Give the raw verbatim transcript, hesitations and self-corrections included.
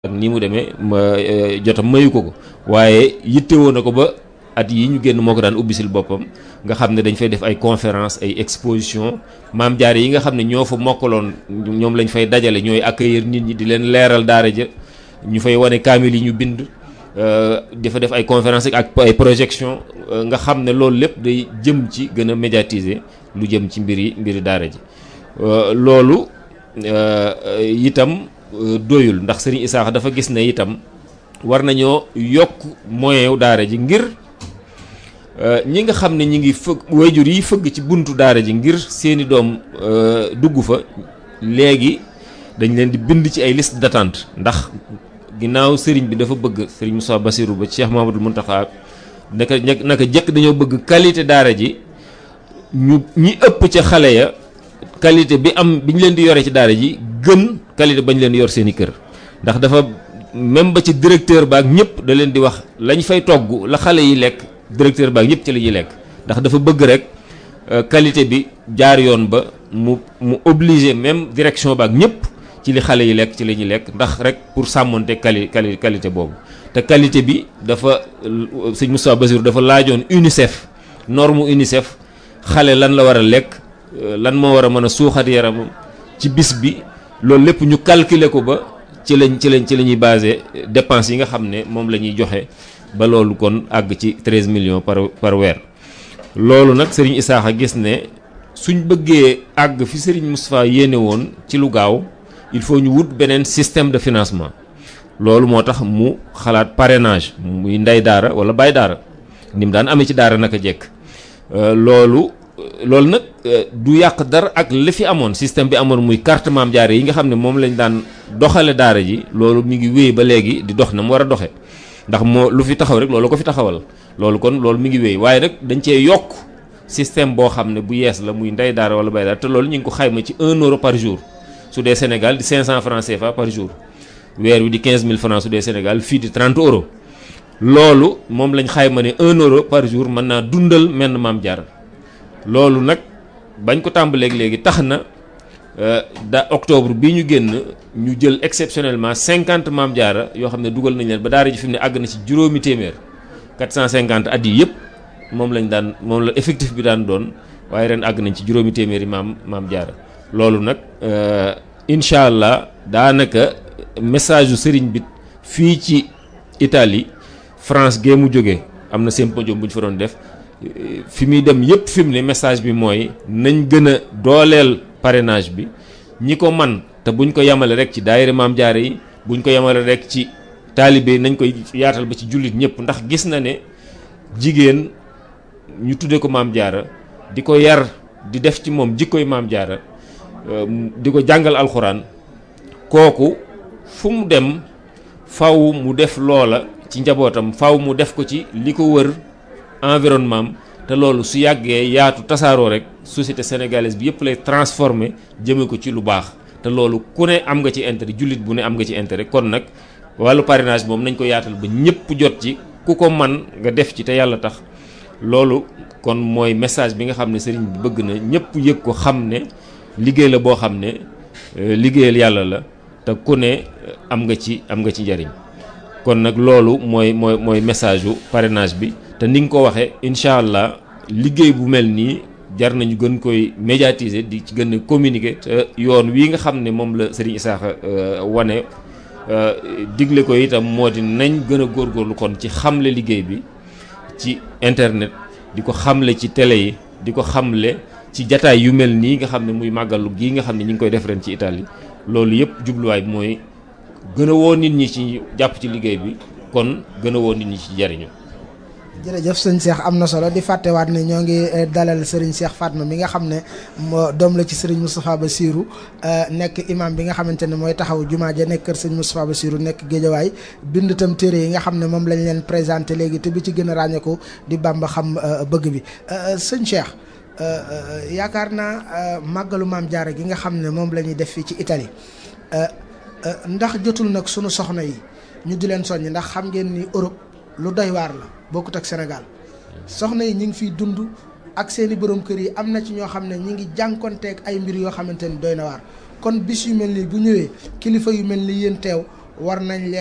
ak ni mu demee ma jotam mayu ko ko waaye yittewoo na ko ba at yi ñu génn moo ko daan ubbisil boppam nga xam ne dañ fay def ay conférence ay exposition maam jaare yi nga xam ne ñoo fa mokkaloon ñoom lañ fay dajale ñooy accueillir nit ñi di leen leeral daara ja ñu fay wane kaamil yi ñu bind dafa def ay conférence ak ay projection nga xam ne loolu lépp day jëm ci gën a médiatiser lu jëm ci mbiri mbiri daara ji loolu itam doyul ndax Serigne Issakha dafa gis ne itam war nañoo yokk moyen daara ji ngir ñi nga xam ne ñi ngi fëgg wayjur yi fëgg ci buntu daara ji ngir seeni doom dugg fa léegi dañ leen di bind ci ay liste d'attente ndax ginnaaw sëriñ bi dafa bëgg Serigne Moussa Bassirou ba Cheikh Mamadou Mountakha naka naka jëkk dañoo bëgg qualité daara ji ñu ñi ëpp ca xale ya qualité bi am bi ñu leen di yore ci daara ji gën qualité bañ leen yor seeni kër ndax dafa même ba ci directeur baak ñëpp da leen di wax lañ fay togg la xale yi lekk directeur baak ñëpp ci la ñuy lekk ndax dafa bëgg rek qualité bi jaar yoon ba mu mu obligé même direction baak ñëpp ci li xale yi lekk ci la ñuy lekk ndax rek pour sàmmonte quali quali qualité boobu te qualité bi dafa sëñ Moustapha Bassirou dafa laajoon UNICEF norme UNICEF xale lan la war a lekk lan moo war a mën a suuxat yaramam ci bis bi loolu lépp ñu calculer ko ba ci lañ ci lañ ci la ñuy basé dépenses yi nga xam ne moom la ñuy joxe ba loolu kon àgg ci treize millions par par weer loolu nag Serigne Issakha gis ne suñ bëggee àgg fi Serigne Moustapha yéene woon ci lu gaaw il faut ñu wut beneen système de financement loolu moo tax mu xalaat parrainage muy ndey daara wala baay daara ni mu daan amee ci daara naka jekk loolu loolu nag du yàq dara ak li fi amoon système bi amoon muy carte maam jaare yi nga xam ne moom lañ daan doxale daara ji loolu mi ngi wéy ba léegi di dox na mu war a doxe ndax moo lu fi taxaw rek loolu ko fi taxawal loolu kon loolu mi ngi wéy waaye nag dañ cee yokk système boo xam ne bu yees la muy ndey daara wala baay daara te loolu ñu ngi ko xayma ci un euro par jour su dee Sénégal di cinq cent francs C F A par jour weer wi di quinze mille francs su dee Sénégal fii di trente euros loolu moom lañ xayma ne un euro par jour mën naa dundal menn maam jaara loolu nag bañ ko tàmbaleeg léegi tax na da octobre bii ñu génn ñu jël exceptionnellement cinquante maam jaara yoo xam ne dugal nañ leen ba daara ji fi mu ne àgg na ci juróomi téeméer quatre cent cinquante at yi yëpp moom lañ daan moom la effectif bi daan doon waaye ren àgg nañ ci juróomi téeméeri maam maam jaara loolu nag incha allah daanaka message yu sëriñ bi fii ci Italie France gee mu jógee am na symposium bu ñu fa doon def fi muy dem yëpp fi mu ne message bi mooy nañ gën a dooleel parrainage bi ñi ko man te buñ ko yemale rek ci daayira maam jaare yi buñ ko yemale rek ci taalibe nañ koy yaatal ba ci jullit ñëpp ndax gis na ne jigéen ñu tuddee ko maam jaara di ko yar di def ci moom jikkoy maam jaara di ko jàngal alxuraan kooku fu mu dem faw mu def loola ci njabootam faw mu def ko ci li ko wër environnement te loolu su yàggee yaatu tasaaroo rek société sénégalaise bi yëpp lay transformer jëme ko ci lu baax te loolu ku ne am nga ci intérêt jullit bu ne am nga ci intérêt kon nag wàllu parrainage moom nañ ko yaatal ba ñëpp jot ci ku ko man nga def ci te yàlla tax loolu kon mooy message bi nga xam ne sëriñ bi bëgg na ñëpp yëg ko xam ne liggéey la boo xam ne liggéeyal yàlla la te ku ne am nga ci am nga ci njariñ kon nag loolu mooy mooy mooy message yu parrainage bi te ni nga ko waxee incha allah liggéey bu mel nii jar nañu gën koy médiatiser di ci gën a communiquer te yoon wii nga xam ne moom la Serigne Issakha wane digle ko itam moo di nañ gën a góorgóorlu kon ci xamle liggéey bi ci internet di ko xamle ci télé yi di ko xamle ci jataay yu mel nii nga xam ne muy màggalu gii nga xam ne ñu ngi koy def ren ci Italie loolu yëpp jubluwaay bi mooy gën a woo nit ñi ci jàpp ci liggéey bi kon gën a woo nit ñi ci jariñu jërëjëf sëñ Cheikh am na solo di fàttewaat ne ñoo ngi dalal Serigne Cheikh Fatma mi nga xam ne moo doom la ci Serigne Moustapha Bassirou nekk imam bi nga xamante ne mooy taxaw jumaa ja nekk kër sëñ Moustapha Bassirou nekk Géejawaay bind tam téere yi nga xam ne moom lañ leen présenté léegi te bi ci gën a ràññeeku di Bamba xam bëgg bi sëñ Cheikh yaakaar naa màggalu maam Jaara gi nga xam ne moom la ñuy def fii ci Italie ndax jotul nag sunu soxna yi ñu di leen soññ ndax xam ngeen ni Europe lu doy waar la bokkut ak Sénégal soxna yi ñu ngi fiy dund ak seeni borom kër yi am na ci ñoo xam ne ñu ngi jànkonteeg ay mbir yoo xamante ni doy na waar kon bis yu mel nii bu ñëwee kilifa yu mel ni yéen teew war nañ leen